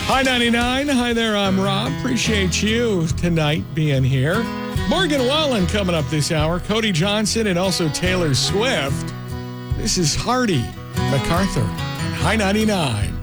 Hi, 99. Hi there, I'm Rob. Appreciate you tonight being here. Morgan Wallen coming up this hour. Cody Johnson and also Taylor Swift. This is Hardy MacArthur on High 99.